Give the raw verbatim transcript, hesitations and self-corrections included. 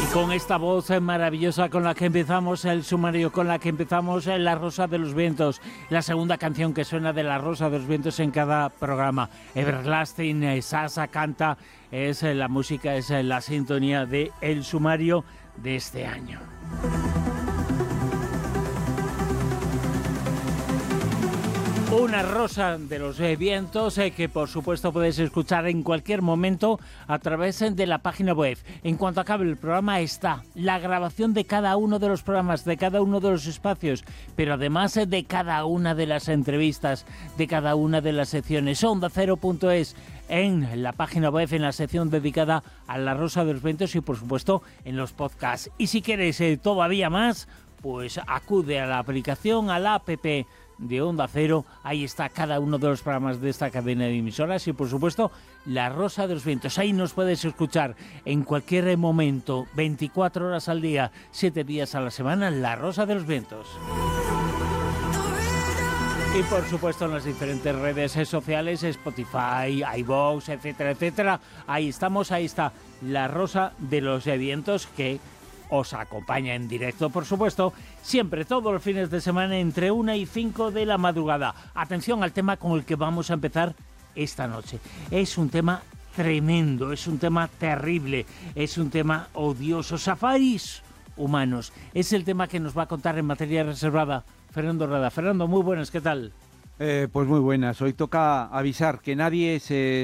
Con esta voz maravillosa con la que empezamos el sumario, con la que empezamos La Rosa de los Vientos, la segunda canción que suena de La Rosa de los Vientos en cada programa. Everlasting, Sasa canta, es la música, es la sintonía de el sumario de este año. Una rosa de los eh, vientos eh, que por supuesto podéis escuchar en cualquier momento a través de la página web. En cuanto acabe el programa está la grabación de cada uno de los programas, de cada uno de los espacios, pero además eh, de cada una de las entrevistas, de cada una de las secciones. onda cero punto es en la página web, en la sección dedicada a la Rosa de los Vientos y por supuesto en los podcasts. Y si queréis eh, todavía más, pues acude a la aplicación, a la app de Onda Cero. Ahí está cada uno de los programas de esta cadena de emisoras y por supuesto La Rosa de los Vientos. Ahí nos puedes escuchar en cualquier momento, veinticuatro horas al día, siete días a la semana, La Rosa de los Vientos. Y por supuesto en las diferentes redes sociales, Spotify, iVoox, etcétera, etcétera. Ahí estamos, ahí está La Rosa de los Vientos, que os acompaña en directo, por supuesto, siempre todos los fines de semana entre una y cinco de la madrugada. Atención al tema con el que vamos a empezar esta noche. Es un tema tremendo, es un tema terrible, es un tema odioso. Safaris humanos es el tema que nos va a contar en materia reservada Fernando Rada. Fernando, muy buenas, ¿qué tal? Eh, pues muy buenas. Hoy toca avisar que nadie se